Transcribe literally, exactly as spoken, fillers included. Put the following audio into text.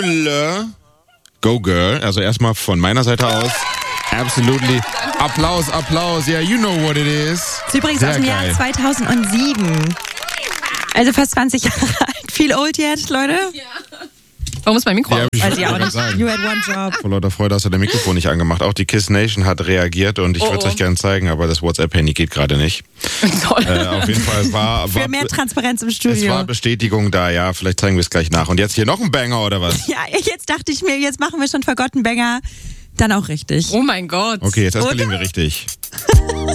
cool. Go Girl. Also erstmal von meiner Seite aus. Absolutely. Applaus, Applaus. Yeah, you know what it is. Das ist übrigens Sehr aus dem geil. Jahr zweitausendsieben. Also fast zwanzig Jahre alt. Viel old yet, Leute? Ja. Warum ist mein Mikro Ja, aus? ich Weiß ich auch wollte nicht. sagen. You had one job. Vor lauter Freude hast du dein Mikrofon nicht angemacht. Auch die Kiss Nation hat reagiert und ich Oh, würde es oh. euch gerne zeigen, aber das WhatsApp-Handy geht gerade nicht. Toll. Äh, auf jeden Fall war, Für war, mehr Transparenz im es Studio. war Bestätigung da, ja. Vielleicht zeigen wir es gleich nach. Und jetzt hier noch ein Banger oder was? Ja, jetzt dachte ich mir, jetzt machen wir schon Forgotten Banger. Dann auch richtig. Oh mein Gott. Okay, jetzt eskalieren Oder? wir richtig.